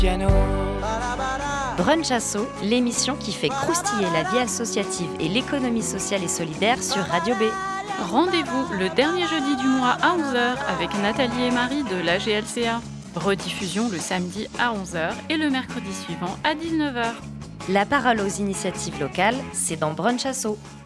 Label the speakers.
Speaker 1: Brunch Asso, l'émission qui fait croustiller la vie associative et l'économie sociale et solidaire sur Radio B.
Speaker 2: Rendez-vous le dernier jeudi du mois à 11h avec Nathalie et Marie de l'AGLCA. Rediffusion le samedi à 11h et le mercredi suivant à 19h.
Speaker 1: La parole aux initiatives locales, c'est dans Brunch Asso.